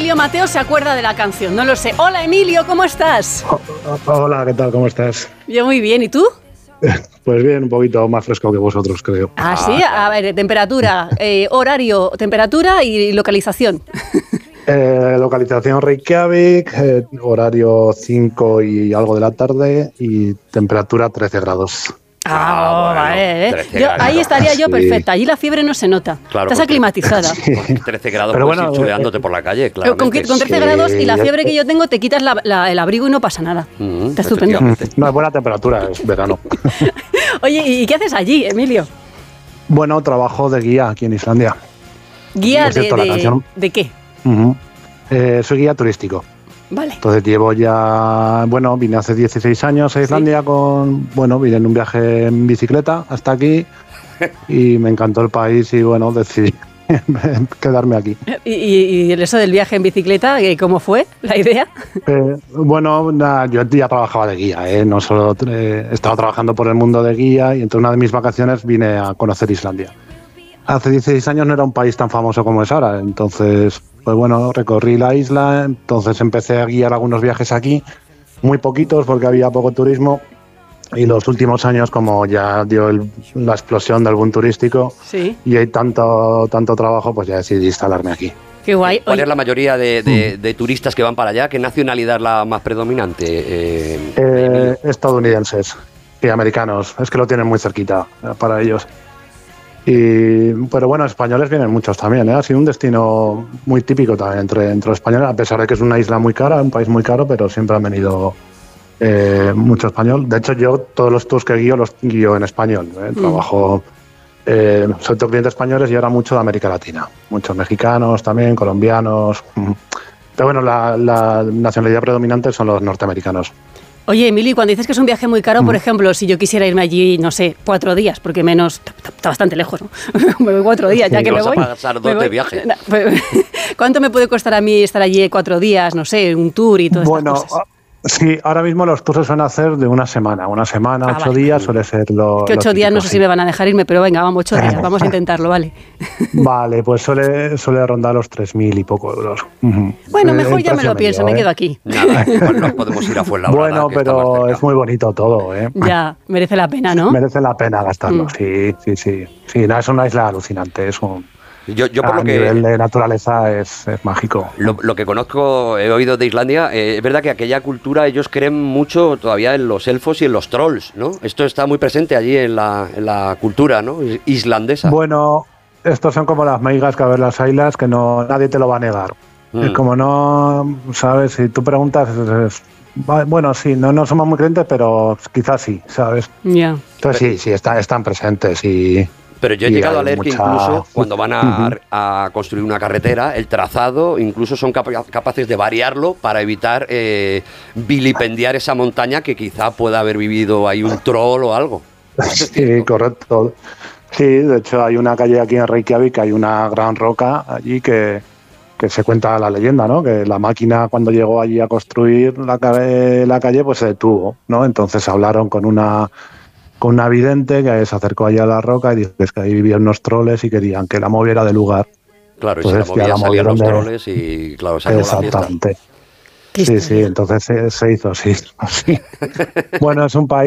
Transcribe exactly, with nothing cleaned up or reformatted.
Emilio Mateo se acuerda de la canción, no lo sé. Hola Emilio, ¿cómo estás? Hola, ¿qué tal? ¿Cómo estás? Yo muy bien, ¿y tú? Pues bien, un poquito más fresco que vosotros, creo. Ah, sí, a ver, temperatura, eh, horario, temperatura y localización. Eh, localización Reykjavik, eh, horario cinco y algo de la tarde y temperatura trece grados. Ah, oh, bueno, vale, ¿eh? Yo, ahí estaría yo perfecta, allí la fiebre no se nota, claro, estás aclimatizada. Sí. trece grados, pero puedes bueno, ir chuleándote eh, por la calle, claro. Con, con trece sí. grados y la fiebre que yo tengo te quitas la, la, el abrigo y no pasa nada. Mm, Está estupendo. No, es buena temperatura, es verano. Oye, ¿y qué haces allí, Emilio? Bueno, trabajo de guía aquí en Islandia. ¿Guía de, cierto, de, de qué? Uh-huh. eh, soy guía turístico. Vale. Entonces llevo ya, bueno, vine hace dieciséis años a Islandia ¿Sí? con, bueno, vine en un viaje en bicicleta hasta aquí y me encantó el país y bueno, decidí quedarme aquí. ¿Y, y eso del viaje en bicicleta, cómo fue la idea? Eh, bueno, nada, yo ya trabajaba de guía, ¿eh? No solo eh, estaba trabajando por el mundo de guía y entre una de mis vacaciones vine a conocer Islandia. Hace dieciséis años no era un país tan famoso como es ahora, entonces, pues bueno, recorrí la isla, entonces empecé a guiar algunos viajes aquí, muy poquitos porque había poco turismo, y los últimos años, como ya dio el, la explosión del boom turístico, ¿Sí? y hay tanto, tanto trabajo, pues ya decidí instalarme aquí. Qué guay. ¿Cuál es la mayoría de, de, de turistas que van para allá? ¿Qué nacionalidad es la más predominante? Eh, eh, estadounidenses y americanos, es que lo tienen muy cerquita para ellos. Y, pero bueno, españoles vienen muchos también, ¿eh? Ha sido un destino muy típico también entre, entre los españoles, a pesar de que es una isla muy cara, un país muy caro, pero siempre han venido eh, mucho español. De hecho, yo todos los tours que guío los guío en español, ¿eh? Mm. Trabajo, eh, soy todo clientes españoles y ahora mucho de América Latina, muchos mexicanos también, colombianos. Pero bueno, la, la nacionalidad predominante son los norteamericanos. Oye, Emilio, cuando dices que es un viaje muy caro, mm. por ejemplo, si yo quisiera irme allí, no sé, cuatro días, porque menos, está bastante lejos, ¿no? Me voy cuatro días, ya sí, que me voy. Vas a pasar dos de viaje. ¿Cuánto me puede costar a mí estar allí cuatro días, no sé, un tour y todas bueno, estas cosas? Sí, ahora mismo los tours se suelen hacer de una semana, una semana, ah, ocho vale. días suele ser lo. Que ocho lo días típico, no sé sí. si me van a dejar irme, pero venga, vamos, ocho días, vamos a intentarlo, vale. Vale, pues suele, suele rondar los tres mil y poco euros. Uh-huh. Bueno, mejor el ya me lo pienso, medio, me quedo aquí. Nada, igual nos podemos ir a Fuenlabrada. Bueno, pero es muy bonito todo, ¿eh? Ya, merece la pena, ¿no? Merece la pena gastarlo, mm. sí, sí, sí. Sí, no, es una isla alucinante, es un. Yo, yo por a lo que nivel de naturaleza es, es mágico. Lo, lo que conozco, he oído de Islandia, eh, es verdad que aquella cultura ellos creen mucho todavía en los elfos y en los trolls, ¿no? Esto está muy presente allí en la, en la cultura, ¿no? Islandesa. Bueno, estos son como las meigas que a ver las islas, que no nadie te lo va a negar. Mm. Es como no, sabes, si tú preguntas, es, es, bueno, sí, no, no somos muy creyentes, pero quizás sí, ¿sabes? Ya. Yeah. Entonces sí, sí, está, están presentes y... Pero yo he llegado a leer mucha... que incluso cuando van a, uh-huh. a construir una carretera, el trazado, incluso son capa- capaces de variarlo para evitar eh, vilipendiar esa montaña que quizá pueda haber vivido ahí un troll o algo. Sí, correcto. Sí, de hecho hay una calle aquí en Reykjavik, hay una gran roca allí que, que se cuenta la leyenda, ¿no? Que la máquina cuando llegó allí a construir la, la calle pues se detuvo, ¿no? Entonces hablaron con una... con una vidente que se acercó allá a la roca y dijo que ahí vivían unos troles y querían que la moviera de lugar. Claro, y entonces, si la movía salían los de... troles y claro, se acabó la fiesta. Exactamente. Sí, sí, entonces se, se hizo así. Bueno, es un país